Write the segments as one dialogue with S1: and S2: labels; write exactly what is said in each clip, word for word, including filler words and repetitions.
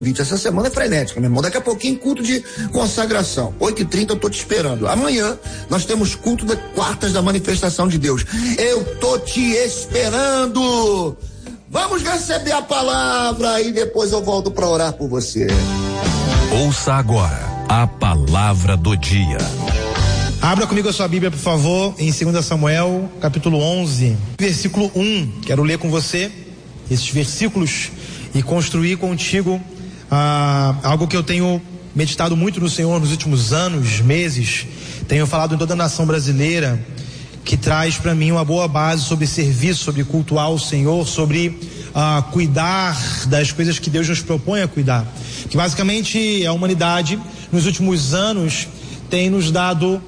S1: Essa semana é frenética, meu irmão. Daqui a pouquinho, culto de consagração. oito e trinta eu tô te esperando. Amanhã nós temos culto das quartas da manifestação de Deus. Eu tô te esperando. Vamos receber a palavra e depois eu volto para orar por você.
S2: Ouça agora a palavra do dia.
S3: Abra comigo a sua Bíblia, por favor, em dois Samuel, capítulo onze, versículo um. Quero ler com você esses versículos e construir contigo Ah, algo que eu tenho meditado muito no Senhor nos últimos anos, meses. Tenho falado em toda a nação brasileira, que traz para mim uma boa base sobre serviço, sobre cultuar o Senhor, sobre ah, cuidar das coisas que Deus nos propõe a cuidar. Que basicamente a humanidade nos últimos anos tem nos dado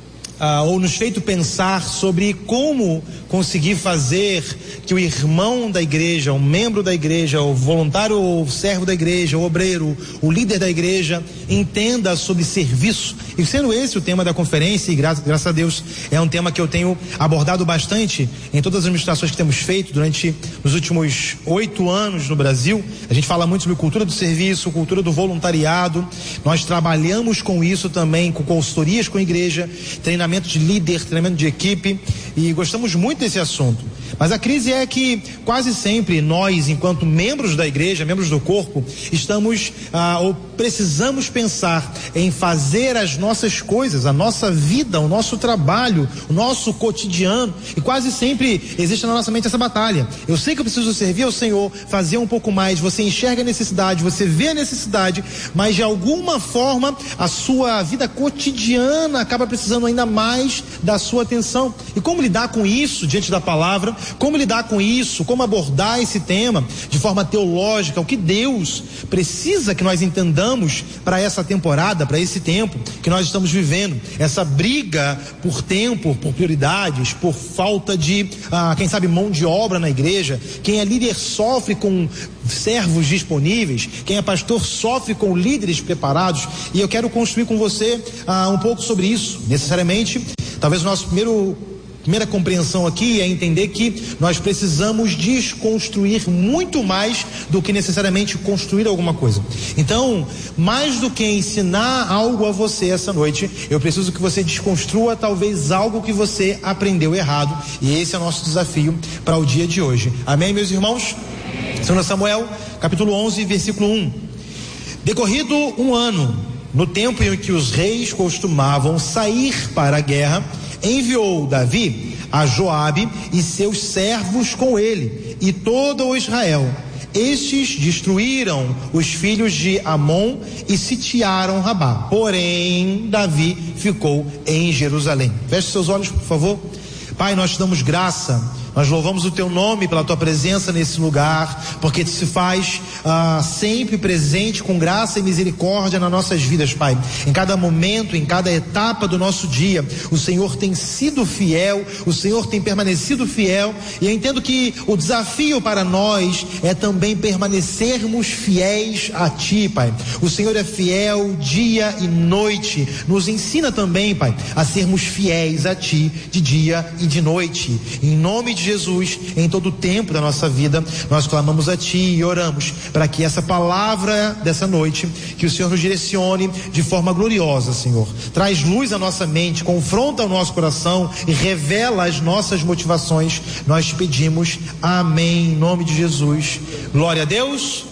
S3: ah, ou nos feito pensar sobre como conseguir fazer que o irmão da igreja, o membro da igreja, o voluntário ou servo da igreja, o obreiro, o líder da igreja, entenda sobre serviço. E sendo esse o tema da conferência, e graças, graças a Deus é um tema que eu tentenho abordado bastante em todas as administrações que temos feito durante os últimos oito anos no Brasil. A gente fala muito sobre cultura do serviço, cultura do voluntariado. Nós trabalhamos com isso também, com consultorias com a igreja, treinamento de líder, treinamento de equipe, e gostamos muito desse assunto. Mas a crise é que quase sempre nós, enquanto membros da igreja, membros do corpo, estamos ah, ou precisamos pensar em fazer as nossas coisas, a nossa vida, o nosso trabalho, o nosso cotidiano, e quase sempre existe na nossa mente essa batalha. Eu sei que eu preciso servir ao Senhor, fazer um pouco mais. Você enxerga a necessidade, você vê a necessidade, mas de alguma forma a sua vida cotidiana acaba precisando ainda mais da sua atenção. E como lidar com isso diante da palavra? Como lidar com isso? Como abordar esse tema de forma teológica? O que Deus precisa que nós entendamos para essa temporada, para esse tempo que nós estamos vivendo? Essa briga por tempo, por prioridades, por falta de, ah, quem sabe, mão de obra na igreja. Quem é líder sofre com servos disponíveis. Quem é pastor sofre com líderes preparados. E eu quero construir com você ah, um pouco sobre isso. Necessariamente, talvez o nosso primeiro Primeira compreensão aqui é entender que nós precisamos desconstruir muito mais do que necessariamente construir alguma coisa. Então, mais do que ensinar algo a você essa noite, eu preciso que você desconstrua talvez algo que você aprendeu errado, e esse é o nosso desafio para o dia de hoje. Amém, meus irmãos? dois Samuel, capítulo onze, versículo um. Decorrido um ano, no tempo em que os reis costumavam sair para a guerra, enviou Davi a Joabe e seus servos com ele e todo o Israel. Estes destruíram os filhos de Amon e sitiaram Rabá. Porém, Davi ficou em Jerusalém. Feche seus olhos, por favor. Pai, nós te damos graça. Nós louvamos o teu nome pela tua presença nesse lugar, porque tu se faz ah, sempre presente com graça e misericórdia nas nossas vidas, Pai. Em cada momento, em cada etapa do nosso dia, o Senhor tem sido fiel, o Senhor tem permanecido fiel, e eu entendo que o desafio para nós é também permanecermos fiéis a ti, Pai. O Senhor é fiel dia e noite. Nos ensina também, Pai, a sermos fiéis a ti de dia e de noite. Em nome de Jesus, em todo o tempo da nossa vida, nós clamamos a ti e oramos para que essa palavra dessa noite, que o Senhor nos direcione de forma gloriosa, Senhor. Traz luz à nossa mente, confronta o nosso coração e revela as nossas motivações. Nós te pedimos, amém, em nome de Jesus. Glória a Deus.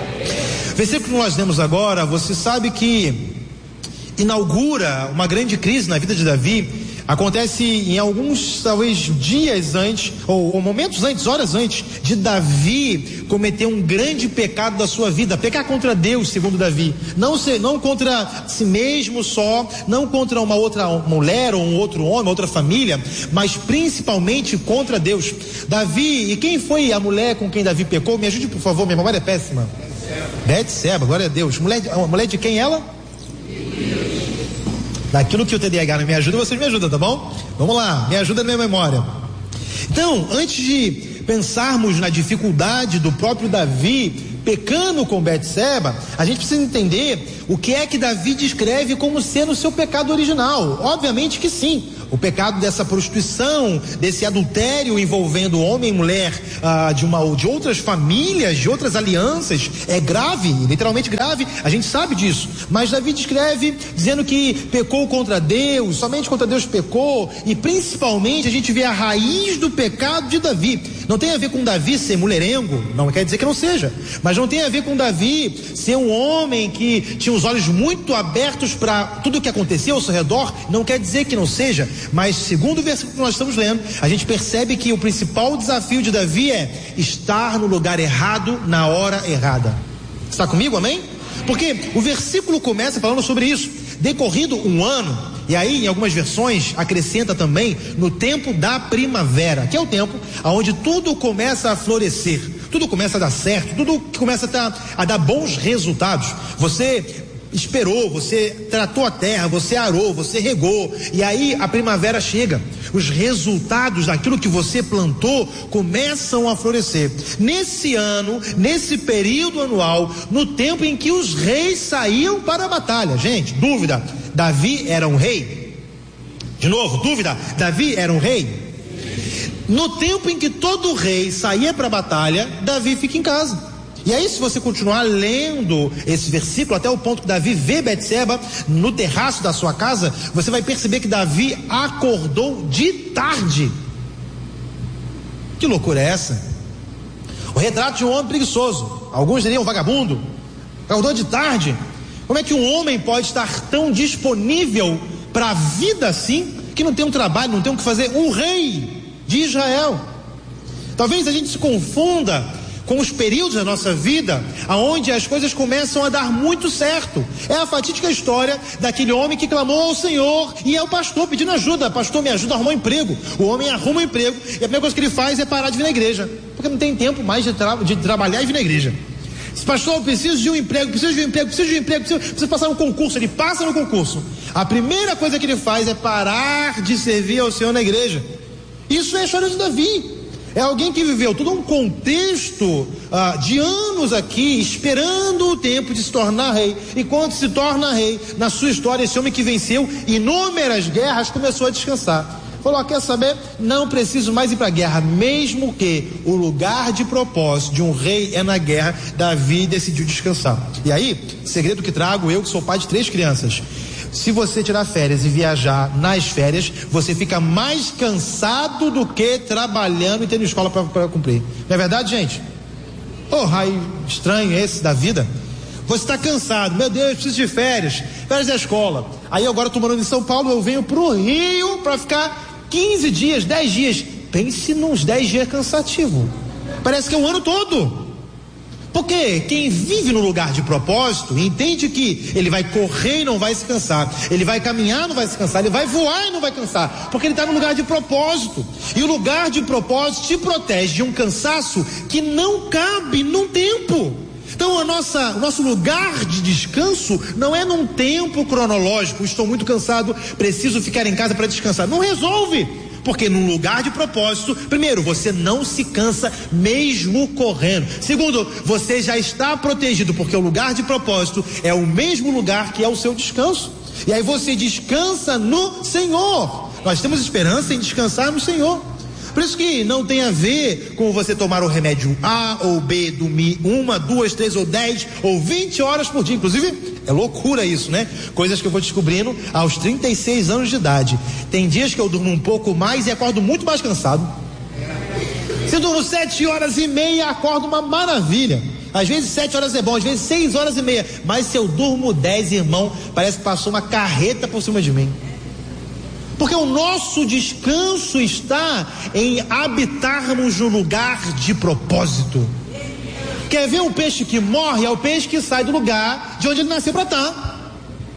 S3: O versículo que nós lemos agora, você sabe que inaugura uma grande crise na vida de Davi. Acontece em alguns, talvez, dias antes, ou, ou momentos antes, horas antes, de Davi cometer um grande pecado da sua vida. Pecar contra Deus, segundo Davi. Não, se, não contra si mesmo só, não contra uma outra mulher, ou um outro homem, outra família, mas principalmente contra Deus. Davi, e quem foi a mulher com quem Davi pecou? Me ajude, por favor, minha memória é péssima. Betseba, glória a Deus. Mulher, a mulher de quem ela? Daquilo que o T D A H não me ajuda, vocês me ajudam, tá bom? Vamos lá, me ajuda na minha memória. Então, antes de pensarmos na dificuldade do próprio Davi pecando com Betseba, a gente precisa entender o que é que Davi descreve como sendo o seu pecado original. Obviamente que sim, O pecado dessa prostituição, desse adultério envolvendo homem e mulher ah, de, uma, de outras famílias, de outras alianças, é grave, literalmente grave, a gente sabe disso. Mas Davi descreve dizendo que pecou contra Deus, somente contra Deus pecou, e principalmente a gente vê a raiz do pecado de Davi. Não tem a ver com Davi ser mulherengo, não quer dizer que não seja, mas não tem a ver com Davi ser um homem que tinha os olhos muito abertos para tudo o que acontecia ao seu redor, não quer dizer que não seja. Mas segundo o versículo que nós estamos lendo, a gente percebe que o principal desafio de Davi é estar no lugar errado na hora errada. Está comigo, amém? Porque o versículo começa falando sobre isso. Decorrido um ano, e aí em algumas versões acrescenta também no tempo da primavera, que é o tempo onde tudo começa a florescer, tudo começa a dar certo, tudo começa a, dar, a dar bons resultados. Você esperou, você tratou a terra, você arou, você regou, e aí a primavera chega, os resultados daquilo que você plantou começam a florescer. Nesse ano, nesse período anual, no tempo em que os reis saíam para a batalha, gente, dúvida, Davi era um rei? De novo, dúvida, Davi era um rei? No tempo em que todo rei saía para a batalha, Davi fica em casa. E aí, se você continuar lendo esse versículo até o ponto que Davi vê Betseba no terraço da sua casa, você vai perceber que Davi acordou de tarde. Que loucura é essa? O retrato de um homem preguiçoso, alguns diriam vagabundo, acordou de tarde. Como é que um homem pode estar tão disponível para a vida assim, que não tem um trabalho, não tem o que fazer? Um rei de Israel. Talvez a gente se confunda com os períodos da nossa vida aonde as coisas começam a dar muito certo. É a fatídica história daquele homem que clamou ao Senhor e é o pastor pedindo ajuda. Pastor, me ajuda a arrumar um emprego. O homem arruma um emprego e a primeira coisa que ele faz é parar de vir na igreja, porque não tem tempo mais de, tra- de trabalhar e vir na igreja. Pastor, eu preciso de um emprego, preciso de um emprego, preciso de um emprego, preciso, preciso passar no concurso. Ele passa no concurso. A primeira coisa que ele faz é parar de servir ao Senhor na igreja. Isso é a história de Davi. É alguém que viveu todo um contexto ah, de anos aqui, esperando o tempo de se tornar rei. E quando se torna rei, na sua história, esse homem que venceu inúmeras guerras começou a descansar. Falou, quer saber? Não preciso mais ir para a guerra, mesmo que o lugar de propósito de um rei é na guerra. Davi decidiu descansar. E aí, segredo que trago, eu que sou pai de três crianças. Se você tirar férias e viajar nas férias, você fica mais cansado do que trabalhando e tendo escola para cumprir. Não é verdade, gente? Oh, raio estranho esse da vida. Você está cansado, meu Deus, preciso de férias, férias da escola. Aí agora eu tô morando em São Paulo, eu venho pro Rio para ficar quinze dias, dez dias. Pense nos dez dias cansativo. Parece que é o ano todo. Porque quem vive no lugar de propósito entende que ele vai correr e não vai se cansar, ele vai caminhar e não vai se cansar, ele vai voar e não vai cansar, porque ele está no lugar de propósito. E o lugar de propósito te protege de um cansaço que não cabe num tempo. Então a nossa, o nosso lugar de descanso não é num tempo cronológico. Estou muito cansado, preciso ficar em casa para descansar. Não resolve. Porque num lugar de propósito, primeiro, você não se cansa mesmo correndo. Segundo, você já está protegido, porque o lugar de propósito é o mesmo lugar que é o seu descanso. E aí você descansa no Senhor. Nós temos esperança em descansar no Senhor. Por isso que não tem a ver com você tomar o remédio A ou B, dormir uma, duas, três ou dez ou vinte horas por dia. Inclusive, é loucura isso, né? Coisas que eu vou descobrindo aos trinta e seis anos de idade. Tem dias que eu durmo um pouco mais e acordo muito mais cansado. Se eu durmo sete horas e meia, acordo uma maravilha. Às vezes sete horas é bom, às vezes seis horas e meia. Mas se eu durmo dez, irmão, parece que passou uma carreta por cima de mim. Porque o nosso descanso está em habitarmos no lugar de propósito. Quer ver um peixe que morre? É o peixe que sai do lugar de onde ele nasceu para estar.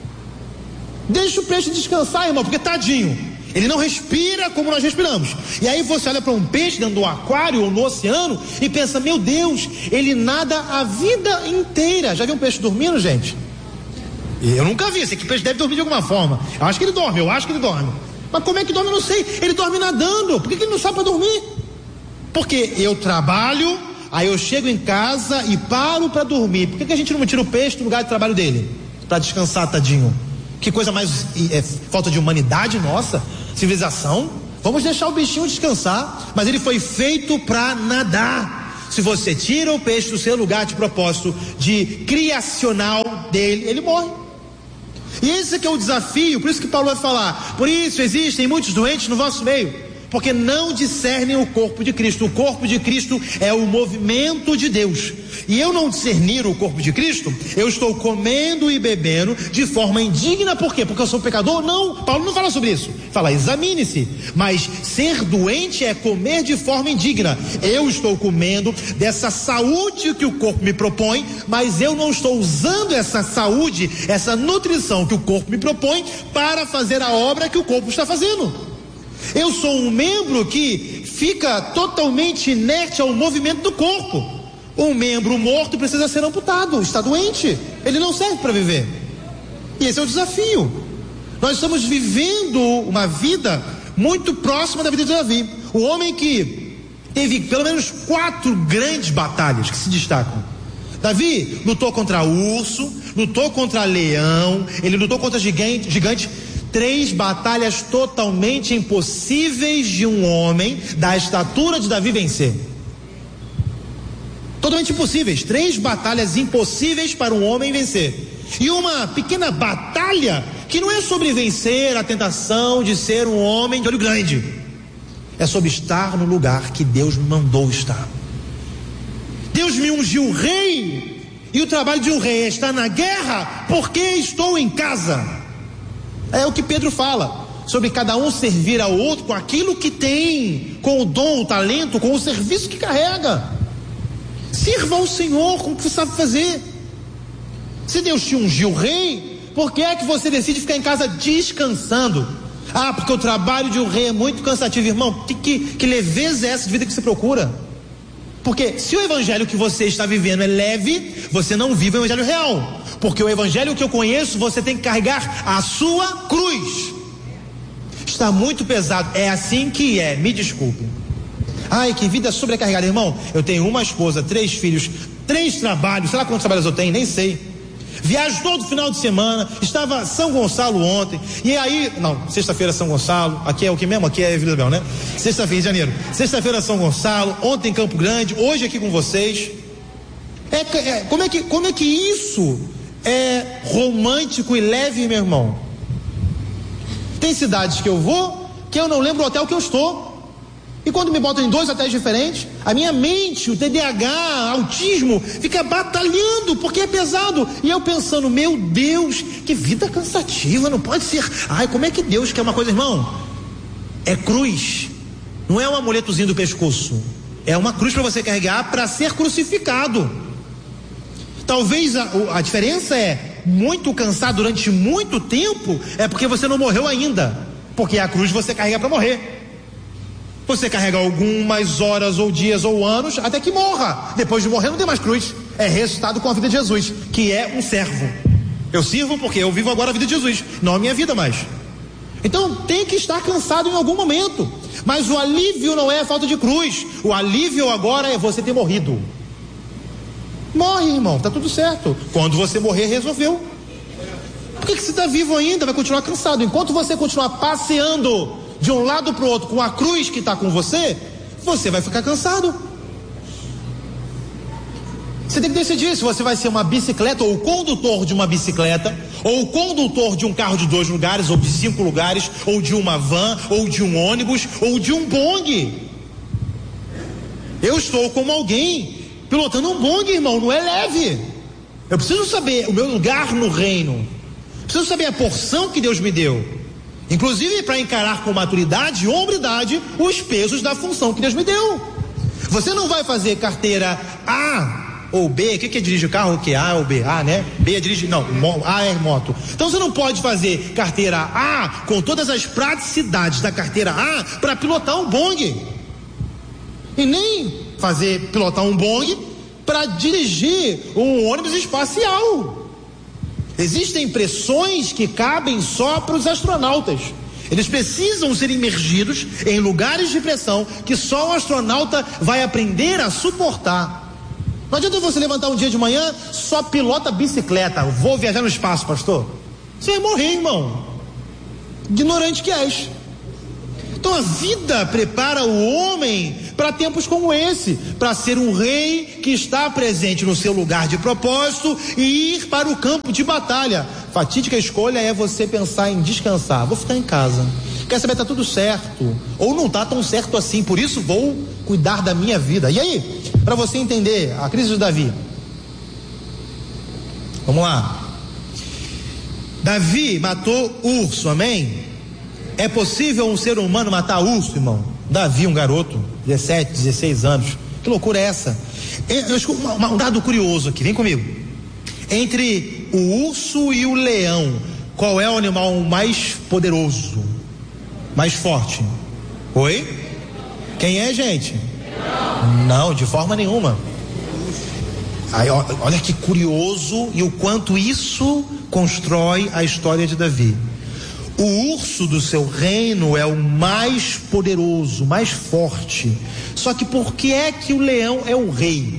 S3: Deixa o peixe descansar, irmão, porque tadinho, ele não respira como nós respiramos. E aí você olha para um peixe dentro do aquário ou no oceano e pensa, meu Deus, ele nada a vida inteira. Já viu um peixe dormindo, gente? Eu nunca vi, sei que o peixe deve dormir de alguma forma. Eu acho que ele dorme, eu acho que ele dorme. Mas como é que dorme? Eu não sei. Ele dorme nadando. Por que, que ele não sabe para dormir? Porque eu trabalho, aí eu chego em casa e paro para dormir. Por que, que a gente não tira o peixe do lugar de trabalho dele? Para descansar, tadinho. Que coisa mais é, falta de humanidade nossa, civilização. Vamos deixar o bichinho descansar, mas ele foi feito para nadar. Se você tira o peixe do seu lugar de propósito, de criacional dele, ele morre. E esse que é o desafio, por isso que Paulo vai falar, por isso existem muitos doentes no vosso meio, porque não discernem o corpo de Cristo. O corpo de Cristo é o movimento de Deus, e eu não discernir o corpo de Cristo, eu estou comendo e bebendo de forma indigna. Por quê? Porque eu sou pecador? Não, Paulo não fala sobre isso, fala examine-se. Mas ser doente é comer de forma indigna. Eu estou comendo dessa saúde que o corpo me propõe, mas eu não estou usando essa saúde, essa nutrição que o corpo me propõe para fazer a obra que o corpo está fazendo. Eu sou um membro que fica totalmente inerte ao movimento do corpo. Um membro morto precisa ser amputado, está doente, ele não serve para viver. E esse é o desafio. Nós estamos vivendo uma vida muito próxima da vida de Davi, o homem que teve pelo menos quatro grandes batalhas que se destacam. Davi lutou contra urso, lutou contra leão, ele lutou contra gigante, gigante. Três batalhas totalmente impossíveis de um homem da estatura de Davi vencer. Totalmente impossíveis. Três batalhas impossíveis para um homem vencer. E uma pequena batalha que não é sobre vencer a tentação de ser um homem de olho grande. É sobre estar no lugar que Deus me mandou estar. Deus me ungiu rei, e o trabalho de um rei é estar na guerra porque estou em casa. É o que Pedro fala, sobre cada um servir ao outro com aquilo que tem, com o dom, o talento, com o serviço que carrega. Sirva ao Senhor com o que você sabe fazer. Se Deus te ungiu rei, por que é que você decide ficar em casa descansando? Ah, porque o trabalho de um rei é muito cansativo. Irmão, que, que, que leveza é essa de vida que você procura? Porque se o evangelho que você está vivendo é leve, você não vive o evangelho real. Porque o evangelho que eu conheço, você tem que carregar a sua cruz. Está muito pesado, é assim que é, me desculpe. Ai, que vida sobrecarregada, irmão. Eu tenho uma esposa, três filhos, três trabalhos, sei lá quantos trabalhos eu tenho, nem sei. Viajo todo final de semana, estava São Gonçalo ontem, e aí, não, sexta-feira São Gonçalo, aqui é o que mesmo? Aqui é Vila Bel, né? Sexta-feira, em janeiro, sexta-feira São Gonçalo, ontem em Campo Grande, hoje aqui com vocês. É, é, como, é que, como é que isso é romântico e leve, meu irmão? Tem cidades que eu vou, que eu não lembro o hotel que eu estou. E quando me botam em dois hotéis diferentes, a minha mente, o T D A H, autismo, fica batalhando, porque é pesado. E eu pensando, meu Deus, que vida cansativa, não pode ser. Ai, como é que Deus quer uma coisa, irmão? É cruz, não é um amuletozinho do pescoço. É uma cruz para você carregar para ser crucificado. Talvez a, a diferença é, muito cansado durante muito tempo, é porque você não morreu ainda. Porque a cruz você carrega para morrer. Você carrega algumas horas ou dias ou anos até que morra. Depois de morrer não tem mais cruz. É ressuscitado com a vida de Jesus, que é um servo. Eu sirvo porque eu vivo agora a vida de Jesus, não a minha vida mais. Então tem que estar cansado em algum momento. Mas o alívio não é a falta de cruz. O alívio agora é você ter morrido. Morre, irmão, tá tudo certo. Quando você morrer, resolveu. Por que, que você está vivo ainda? Vai continuar cansado. Enquanto você continuar passeando de um lado para o outro com a cruz que está com você, você vai ficar cansado. Você tem que decidir se você vai ser uma bicicleta, ou o condutor de uma bicicleta, ou o condutor de um carro de dois lugares, ou de cinco lugares, ou de uma van, ou de um ônibus, ou de um bongue. Eu estou como alguém pilotando um bongue, irmão, não é leve. Eu preciso saber o meu lugar no reino, preciso saber a porção que Deus me deu, inclusive para encarar com maturidade e hombridade os pesos da função que Deus me deu. Você não vai fazer carteira A ou B. O que que é dirigir carro? O que? A ou B? A, né? B é dirigir, não, A é moto. Então você não pode fazer carteira A com todas as praticidades da carteira A para pilotar um bongue, e nem fazer pilotar um bongue para dirigir um ônibus espacial. Existem pressões que cabem só para os astronautas. Eles precisam ser imergidos em lugares de pressão que só o astronauta vai aprender a suportar. Não adianta você levantar um dia de manhã, só pilota bicicleta. Vou viajar no espaço, pastor. você vai morrer, irmão. Ignorante que és. Então a vida prepara o homem para tempos como esse, para ser um rei que está presente no seu lugar de propósito e ir para o campo de batalha. Fatídica escolha é você pensar em descansar. Vou ficar em casa. Quer saber, tá tudo certo, ou não tá tão certo assim, por isso vou cuidar da minha vida. E aí, para você entender a crise de Davi, vamos lá. Davi matou urso, amém? É possível um ser humano matar urso, irmão? Davi, um garoto, dezessete, dezesseis anos, que loucura é essa? Eu escuto um dado curioso aqui, vem comigo. Entre o urso e o leão, qual é o animal mais poderoso? Mais forte? Oi? Quem é, gente? Não, Não de forma nenhuma. Aí, ó, olha que curioso e o quanto isso constrói a história de Davi. O urso do seu reino é o mais poderoso, mais forte. Só que por que é que o leão é o rei?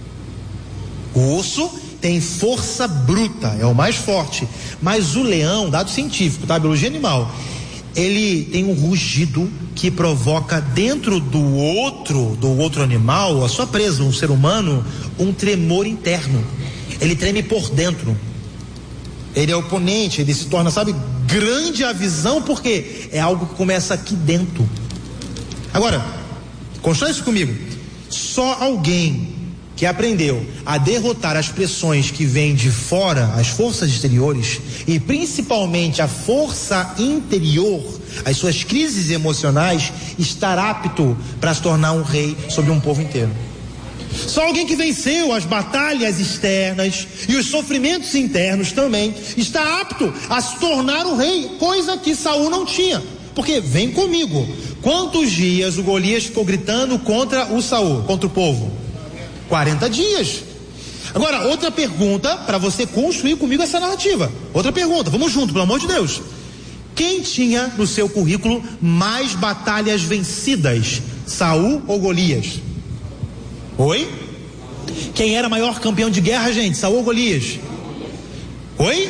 S3: O urso tem força bruta, é o mais forte. Mas o leão, dado científico, tá? Biologia animal, ele tem um rugido que provoca dentro do outro, do outro animal, a sua presa, um ser humano, um tremor interno. Ele treme por dentro. Ele é oponente, ele se torna, sabe, grande a visão, porque é algo que começa aqui dentro. Agora, constrói isso comigo. Só alguém que aprendeu a derrotar as pressões que vêm de fora, as forças exteriores, e principalmente a força interior, as suas crises emocionais, estará apto para se tornar um rei sobre um povo inteiro. Só alguém que venceu as batalhas externas e os sofrimentos internos também está apto a se tornar um rei, coisa que Saul não tinha. Porque, vem comigo, quantos dias o Golias ficou gritando contra o Saul, contra o povo? quarenta dias. Agora, outra pergunta para você construir comigo essa narrativa. Outra pergunta, vamos junto, pelo amor de Deus. Quem tinha no seu currículo mais batalhas vencidas, Saul ou Golias? Oi? Quem era maior campeão de guerra, gente? Saul ou Golias? Oi?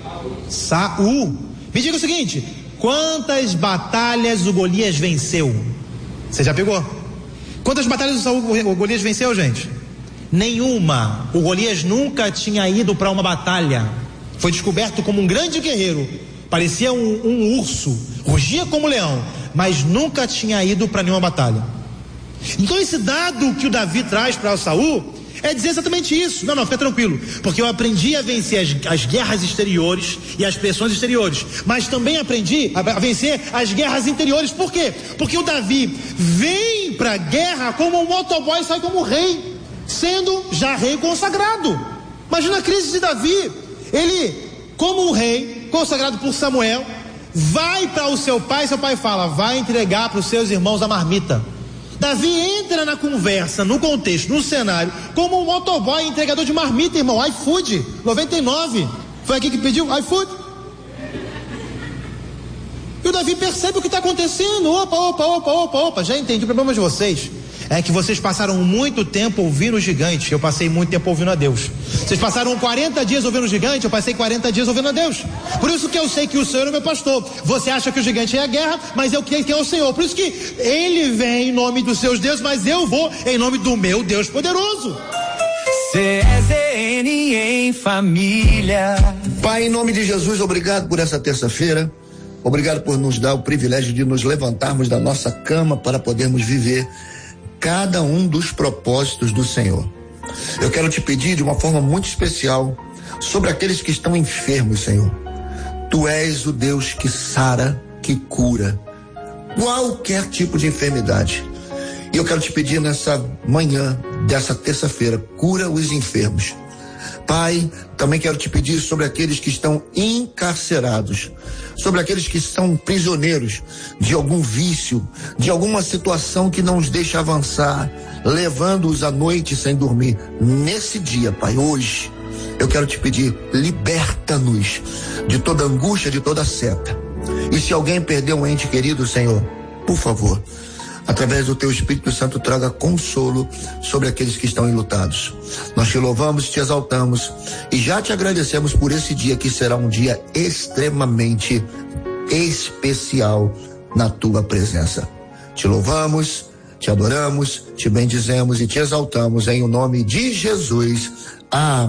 S3: Saul. Me diga o seguinte: quantas batalhas o Golias venceu? Você já pegou? Quantas batalhas o Saul o Golias venceu, gente? Nenhuma. O Golias nunca tinha ido para uma batalha. Foi descoberto como um grande guerreiro. Parecia um, um urso, rugia como um leão, mas nunca tinha ido para nenhuma batalha. Então esse dado que o Davi traz para o Saul é dizer exatamente isso. Não, não, fica tranquilo, porque eu aprendi a vencer as, as guerras exteriores e as pressões exteriores, mas também aprendi a, a vencer as guerras interiores. Por quê? Porque o Davi vem para a guerra como um motoboy, sai como rei, sendo já rei consagrado. Imagina a crise de Davi. Ele, como um rei consagrado por Samuel, vai para o seu pai, seu pai fala, vai entregar para os seus irmãos a marmita. Davi entra na conversa, no contexto, no cenário, como um motoboy entregador de marmita, irmão, iFood, noventa e nove, foi aqui que pediu, iFood. E o Davi percebe o que está acontecendo, opa, opa, opa, opa, opa, já entendi o problema de vocês. É que vocês passaram muito tempo ouvindo o gigante, eu passei muito tempo ouvindo a Deus. Vocês passaram quarenta dias ouvindo o gigante, eu passei quarenta dias ouvindo a Deus. Por isso que eu sei que o Senhor é meu pastor. Você acha que o gigante é a guerra, mas eu creio que é o Senhor. Por isso que ele vem em nome dos seus deuses, mas eu vou em nome do meu Deus poderoso.
S4: C S N em família.
S1: Pai, em nome de Jesus, obrigado por essa terça-feira. Obrigado por nos dar o privilégio de nos levantarmos da nossa cama para podermos viver cada um dos propósitos do Senhor. Eu quero te pedir de uma forma muito especial sobre aqueles que estão enfermos, Senhor. Tu és o Deus que sara, que cura qualquer tipo de enfermidade. E eu quero te pedir nessa manhã dessa terça-feira, cura os enfermos. Pai, também quero te pedir sobre aqueles que estão encarcerados, sobre aqueles que são prisioneiros de algum vício, de alguma situação que não os deixa avançar, levando-os à noite sem dormir. Nesse dia, Pai, hoje, eu quero te pedir, liberta-nos de toda angústia, de toda seta. E se alguém perdeu um ente querido, Senhor, por favor, através do teu Espírito Santo, traga consolo sobre aqueles que estão enlutados. Nós te louvamos, te exaltamos e já te agradecemos por esse dia que será um dia extremamente especial na tua presença. Te louvamos, te adoramos, te bendizemos e te exaltamos em o nome de Jesus. Amém.